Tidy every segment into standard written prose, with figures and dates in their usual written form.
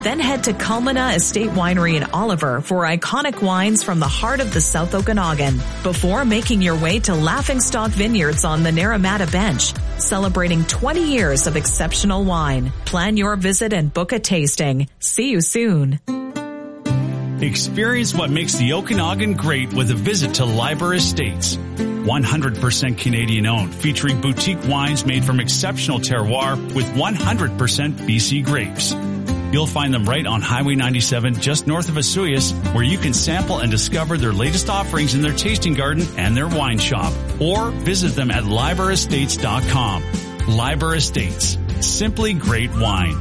Then head to Culmina Estate Winery in Oliver for iconic wines from the heart of the South Okanagan before making your way to Laughingstock Vineyards on the Naramata Bench, celebrating 20 years of exceptional wine. Plan your visit and book a tasting. See you soon. Experience what makes the Okanagan great with a visit to Liber Estates. 100% Canadian owned, featuring boutique wines made from exceptional terroir with 100% BC grapes. You'll find them right on Highway 97 just north of Osoyoos, where you can sample and discover their latest offerings in their tasting garden and their wine shop. Or visit them at liberestates.com. Liber Estates. Simply great wine.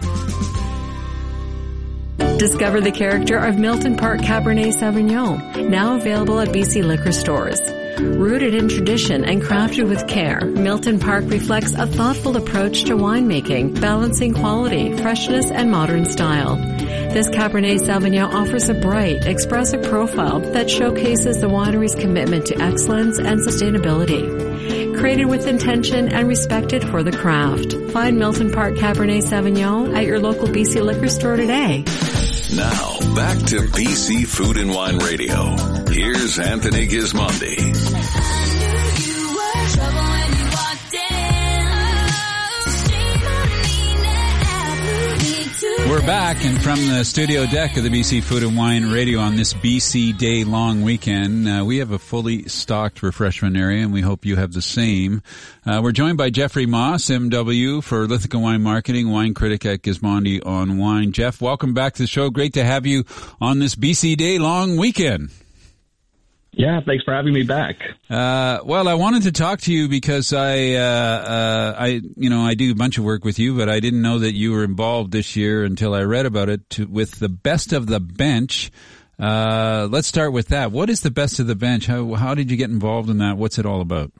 Discover the character of Milton Park Cabernet Sauvignon, now available at BC liquor stores. Rooted in tradition and crafted with care, Milton Park reflects a thoughtful approach to winemaking, balancing quality, freshness, and modern style. This Cabernet Sauvignon offers a bright, expressive profile that showcases the winery's commitment to excellence and sustainability. Created with intention and respected for the craft. Find Milton Park Cabernet Sauvignon at your local BC liquor store today. Now, back to BC Food and Wine Radio. Here's Anthony Gismondi. We're back, and from the studio deck of the BC Food and Wine Radio on this BC Day long weekend, we have a fully stocked refreshment area, and we hope you have the same. We're joined by Jeffrey Moss, MW, for Lithica Wine Marketing, wine critic at Gismondi on Wine. Jeff, welcome back to the show. Great to have you on this BC Day long weekend. Yeah, thanks for having me back. Well, I wanted to talk to you because I do a bunch of work with you, but I didn't know that you were involved this year until I read about it with the Best of the Bench. Let's start with that. What is the Best of the Bench? How did you get involved in that? What's it all about?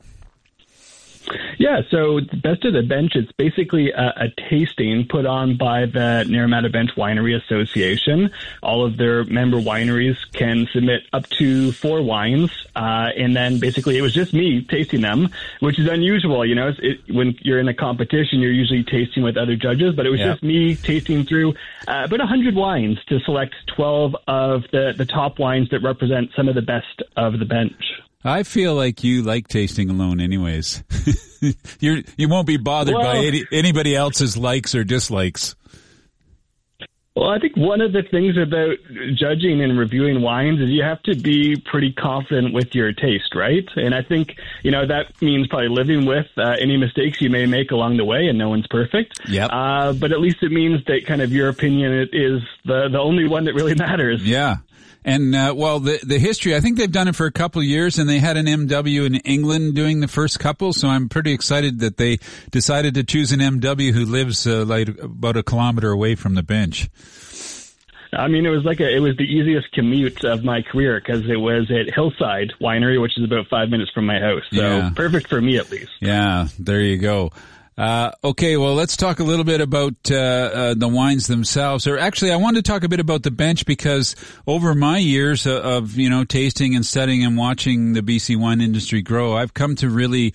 Yeah, so the Best of the Bench is basically a tasting put on by the Naramata Bench Winery Association. All of their member wineries can submit up to 4 wines, and then basically it was just me tasting them, which is unusual. You know, when you're in a competition, you're usually tasting with other judges, but it was just me tasting through about 100 wines to select 12 of the top wines that represent some of the best of the bench. I feel like you like tasting alone anyways. You won't be bothered by anybody else's likes or dislikes. Well, I think one of the things about judging and reviewing wines is you have to be pretty confident with your taste, right? And I think, that means probably living with any mistakes you may make along the way, and no one's perfect. Yep. But at least it means that kind of your opinion is the only one that really matters. Yeah. And, the history, I think they've done it for a couple of years, and they had an MW in England doing the first couple, so I'm pretty excited that they decided to choose an MW who lives about a kilometer away from the bench. I mean, it was the easiest commute of my career because it was at Hillside Winery, which is about 5 minutes from my house. So perfect for me, at least. Yeah, there you go. Okay, well, let's talk a little bit about the wines themselves. Or actually, I wanted to talk a bit about the bench because over my years of tasting and studying and watching the BC wine industry grow, I've come to really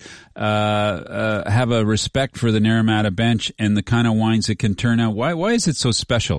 have a respect for the Naramata Bench and the kind of wines it can turn out. Why is it so special?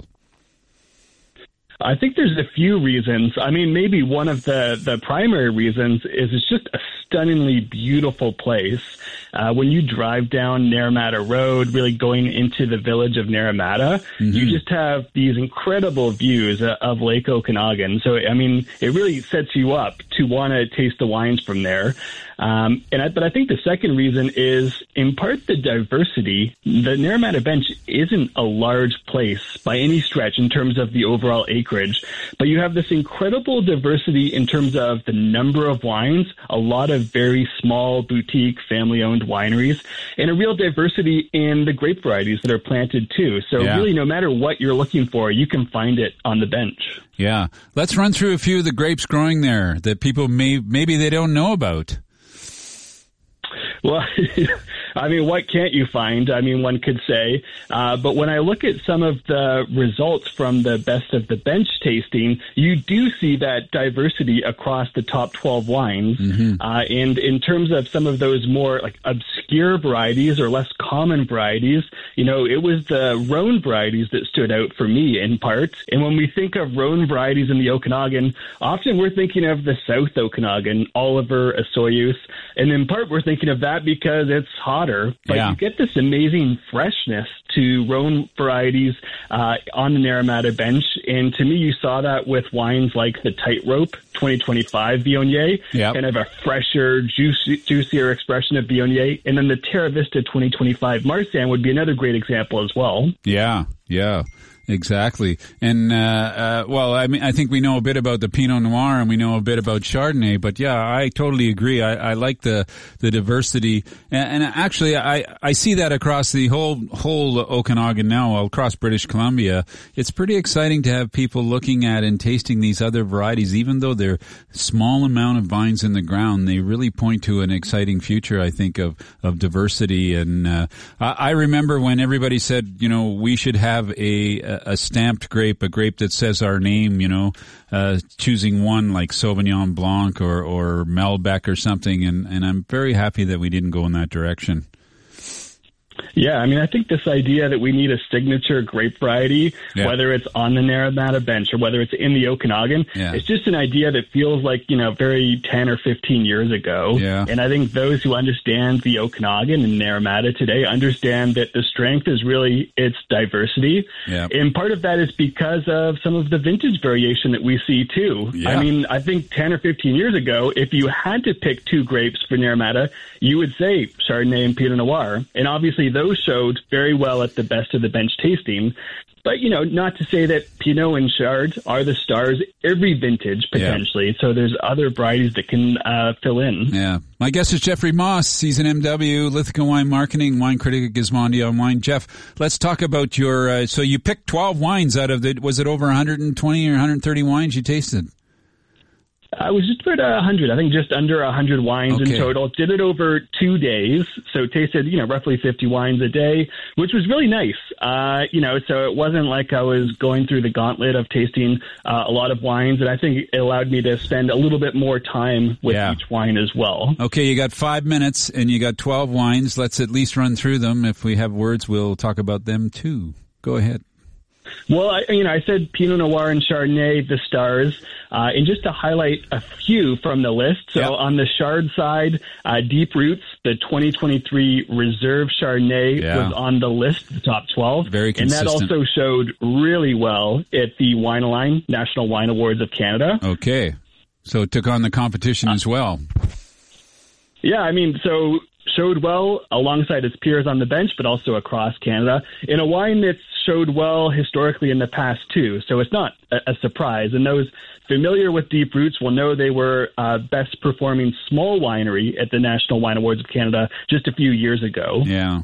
I think there's a few reasons. I mean, maybe one of the primary reasons is it's just a stunningly beautiful place. When you drive down Naramata Road, really going into the village of Naramata, you just have these incredible views of Lake Okanagan. So, I mean, it really sets you up to want to taste the wines from there. But I think the second reason is, in part, the diversity. The Naramata Bench isn't a large place by any stretch in terms of the overall acreage, but you have this incredible diversity in terms of the number of wines, a lot of very small boutique family-owned wineries, and a real diversity in the grape varieties that are planted too. So really, no matter what you're looking for, you can find it on the bench. Yeah. Let's run through a few of the grapes growing there that people maybe they don't know about. Well, I mean, what can't you find? I mean, one could say. But when I look at some of the results from the Best of the Bench tasting, you do see that diversity across the top 12 wines. And in terms of some of those more like obscure varieties or less common varieties, you know, it was the Rhone varieties that stood out for me in part. And when we think of Rhone varieties in the Okanagan, often we're thinking of the South Okanagan, Oliver, Osoyoos, and in part we're thinking of that because it's hotter. But you get this amazing freshness to Rhone varieties on the Naramata bench. And to me, you saw that with wines like the Tightrope 2025 Viognier, kind of a fresher, juicier expression of Viognier. And then the Terra Vista 2025 Marsanne would be another great example as well. Yeah. Exactly. And, well, I mean, I think we know a bit about the Pinot Noir and we know a bit about Chardonnay, but yeah, I totally agree. I like the diversity. And actually, I see that across the whole Okanagan now, across British Columbia. It's pretty exciting to have people looking at and tasting these other varieties, even though they're small amount of vines in the ground. They really point to an exciting future, I think, of diversity. And, I remember when everybody said, you know, we should have a stamped grape, a grape that says our name, you know, choosing one like Sauvignon Blanc or Malbec or something. And I'm very happy that we didn't go in that direction. Yeah, I mean, I think this idea that we need a signature grape variety, whether it's on the Naramata bench or whether it's in the Okanagan, it's just an idea that feels like, you know, very 10 or 15 years ago. And I think those who understand the Okanagan and Naramata today understand that the strength is really its diversity. And part of that is because of some of the vintage variation that we see too. I mean, I think 10 or 15 years ago, if you had to pick two grapes for Naramata, you would say Chardonnay and Pinot Noir. And obviously those showed very well at the Best of the Bench tasting. But, you know, not to say that Pinot and Chard are the stars every vintage, potentially. So there's other varieties that can fill in. My guest is Jeffrey Moss. He's an MW, Lithica Wine Marketing, wine critic at Gizmondi on Wine. Jeff, let's talk about your, so you picked 12 wines out of the, was it over 120 or 130 wines you tasted? I was just about 100. I think just under 100 wines in total. Did it over 2 days, so tasted, you know, roughly 50 wines a day, which was really nice. You know, so it wasn't like I was going through the gauntlet of tasting a lot of wines, and I think it allowed me to spend a little bit more time with each wine as well. Okay, you got 5 minutes, and you got 12 wines. Let's at least run through them. If we have words, we'll talk about them too. Go ahead. Well, I said Pinot Noir and Chardonnay, the stars, and just to highlight a few from the list. So on the Chard side, Deep Roots, the 2023 Reserve Chardonnay was on the list, the top 12. Very consistent. And that also showed really well at the Wine-A-Line National Wine Awards of Canada. Okay. So it took on the competition as well. Yeah, I mean, so showed well alongside its peers on the bench, but also across Canada in a wine that's showed well historically in the past too. So it's not a surprise. And those familiar with Deep Roots will know they were best performing small winery at the National Wine Awards of Canada just a few years ago. Yeah.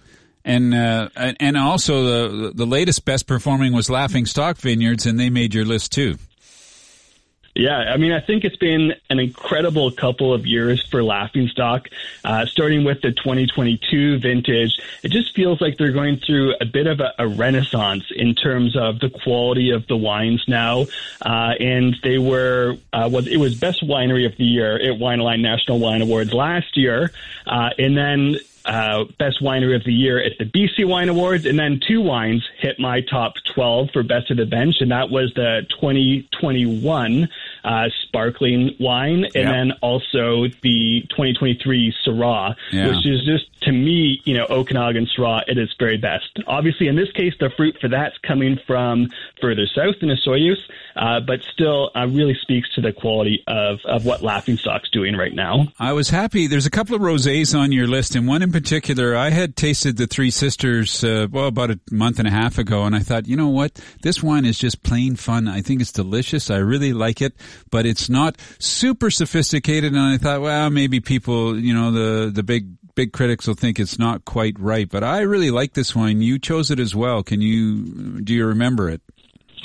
And also the latest best performing was Laughing Stock Vineyards, and they made your list too. Yeah, I mean, I think it's been an incredible couple of years for Laughing Stock, starting with the 2022 vintage. It just feels like they're going through a bit of a renaissance in terms of the quality of the wines now. And they were, it was Best Winery of the Year at Wine-A-Line National Wine Awards last year. And then Best Winery of the Year at the BC Wine Awards, and then two wines hit my top 12 for Best of the Bench, and that was the 2021 sparkling wine, and then also the 2023 Syrah, which is just, to me, you know, Okanagan Syrah at its very best. Obviously, in this case, the fruit for that's coming from further south in Osoyoos, but still really speaks to the quality of what Laughing Stock's doing right now. I was happy. There's a couple of rosés on your list, and one in particular, I had tasted the Three Sisters, about a month and a half ago, and I thought, you know what? This wine is just plain fun. I think it's delicious. I really like it, but it's not super sophisticated, and I thought, well, maybe people, you know, the big critics will think it's not quite right, but I really like this wine. You chose it as well. Do you remember it?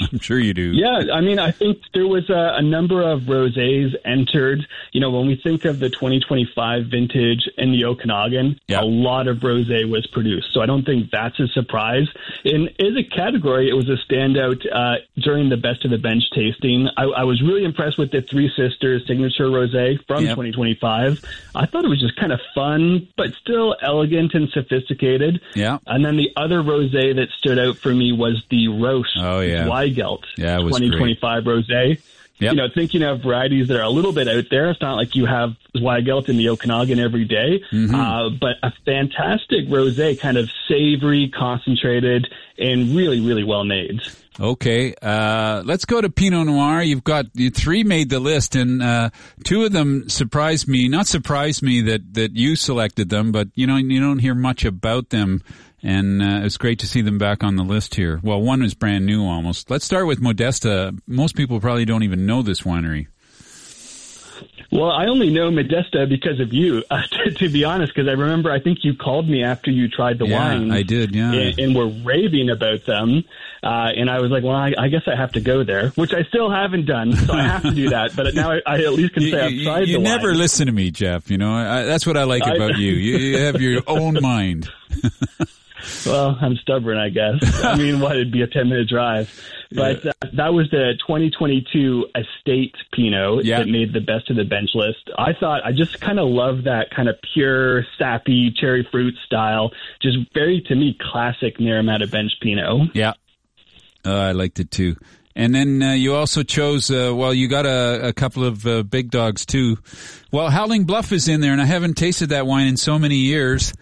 I'm sure you do. Yeah, I mean, I think there was a number of rosés entered. You know, when we think of the 2025 vintage in the Okanagan, a lot of rosé was produced. So I don't think that's a surprise. And as a category, it was a standout during the Best of the Bench tasting. I was really impressed with the Three Sisters Signature Rosé from 2025. I thought it was just kind of fun, but still elegant and sophisticated. Yeah. And then the other rosé that stood out for me was the Roche Zweigelt 2025 rosé. You know, thinking of varieties that are a little bit out there, it's not like you have Zweigelt in the Okanagan every day, but a fantastic rosé, kind of savory, concentrated, and really, really well made. Okay, let's go to Pinot Noir. You've got three made the list, and two of them surprised me. Not surprised me that you selected them, but you know, you don't hear much about them. And it's great to see them back on the list here. Well, one is brand new almost. Let's start with Modesta. Most people probably don't even know this winery. Well, I only know Modesta because of you, to be honest, because I remember I think you called me after you tried the wines. I did, and were raving about them. And I was like, well, I guess I have to go there, which I still haven't done, so I have to do that. But now I at least can say I've tried the wine. You never listen to me, Jeff. You know, that's what I like about you. You have your own mind. Well, I'm stubborn, I guess. I mean, it'd be a 10-minute drive. But that was the 2022 Estate Pinot that made the Best of the Bench list. I just kind of love that kind of pure, sappy, cherry fruit style. Just very, to me, classic Naramata Bench Pinot. Yeah. I liked it too. And then you also chose, you got a couple of big dogs too. Well, Howling Bluff is in there, and I haven't tasted that wine in so many years.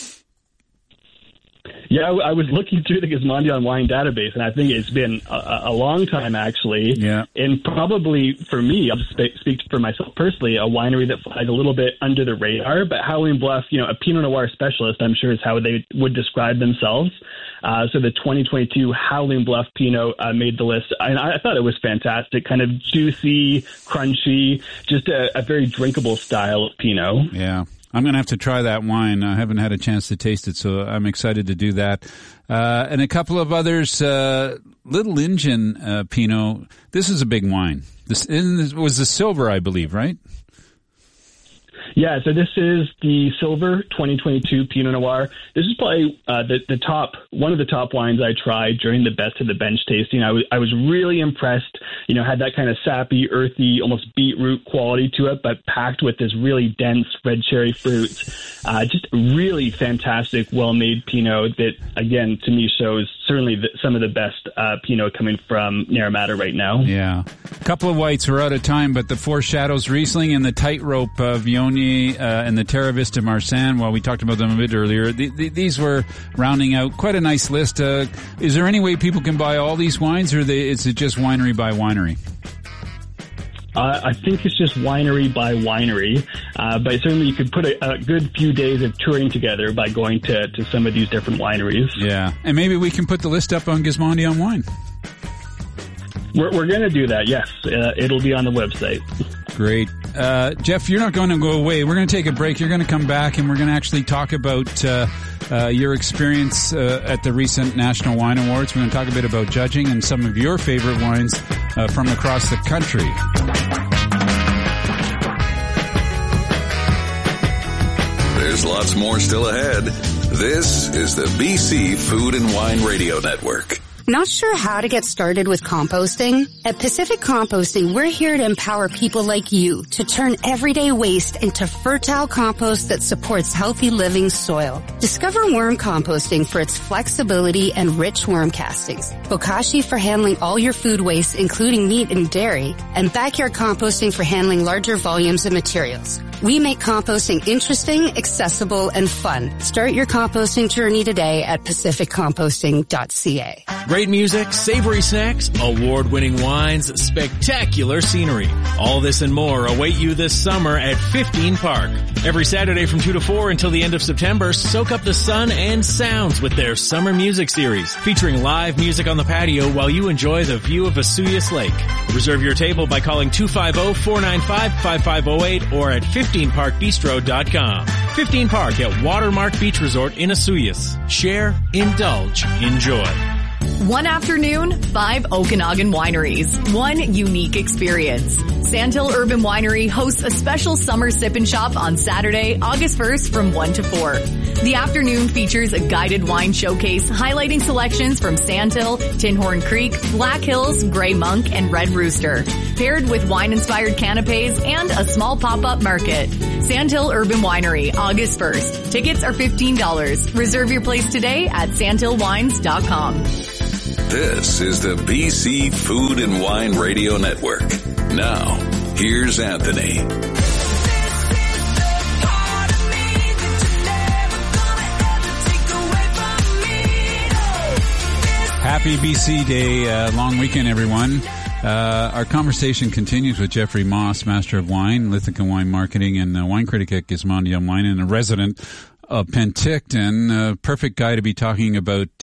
Yeah, I was looking through the Gizmondion wine database, and I think it's been a long time, actually. Yeah. And probably, for me, I'll just speak for myself personally, a winery that flies a little bit under the radar. But Howling Bluff, you know, a Pinot Noir specialist, I'm sure is how they would describe themselves. So the 2022 Howling Bluff Pinot made the list, and I thought it was fantastic, kind of juicy, crunchy, just a very drinkable style of Pinot. Yeah. I'm going to have to try that wine. I haven't had a chance to taste it, so I'm excited to do that. And a couple of others, Little Injun Pinot. This is a big wine. This was the silver, I believe, right? Yeah, so this is the Silver 2022 Pinot Noir. This is probably one of the top wines I tried during the Best of the Bench tasting. I was really impressed. You know, had that kind of sappy, earthy, almost beetroot quality to it, but packed with this really dense red cherry fruit. Just really fantastic, well-made Pinot that, again, to me shows certainly some of the best Pinot coming from Naramata right now. Yeah. A couple of whites. We're out of time, but the Four Shadows Riesling and the Tightrope Viognier and the Terra Vista Marsanne, well, we talked about them a bit earlier. These were rounding out quite a nice list. Is there any way people can buy all these wines, or is it just winery by winery? I think it's just winery by winery, but certainly you could put a good few days of touring together by going to some of these different wineries. Yeah, and maybe we can put the list up on Gizmondion Wine. We're going to do that, yes. It'll be on the website. Great. Jeff, you're not going to go away. We're going to take a break. You're going to come back, and we're going to actually talk about your experience at the recent National Wine Awards. We're going to talk a bit about judging and some of your favorite wines from across the country. There's lots more still ahead. This is the BC Food and Wine Radio Network. Not sure how to get started with composting? At Pacific Composting, we're here to empower people like you to turn everyday waste into fertile compost that supports healthy living soil. Discover worm composting for its flexibility and rich worm castings, Bokashi for handling all your food waste, including meat and dairy, and backyard composting for handling larger volumes of materials. We make composting interesting, accessible, and fun. Start your composting journey today at pacificcomposting.ca. Great music, savory snacks, award-winning wines, spectacular scenery. All this and more await you this summer at 15 Park. Every Saturday from 2 to 4 until the end of September, soak up the sun and sounds with their summer music series, featuring live music on the patio while you enjoy the view of Vesuvius Lake. Reserve your table by calling 250-495-5508 or at 15parkbistro.com. 15 Park at Watermark Beach Resort in Vesuvius. Share, indulge, enjoy. One afternoon, 5 Okanagan wineries, one unique experience. Sandhill Urban Winery hosts a special summer sip and shop on Saturday, August 1st from 1 to 4. The afternoon features a guided wine showcase highlighting selections from Sandhill, Tinhorn Creek, Black Hills, Grey Monk, and Red Rooster, paired with wine-inspired canapes and a small pop-up market. Sandhill Urban Winery, August 1st. Tickets are $15. Reserve your place today at sandhillwines.com. This is the BC Food and Wine Radio Network. Now, here's Anthony. Happy BC Day, long weekend, everyone. Our conversation continues with Jeffrey Moss, Master of Wine, Lithica Wine Marketing, and wine critic at Gizmondi Wine, and a resident of Penticton. Perfect guy to be talking about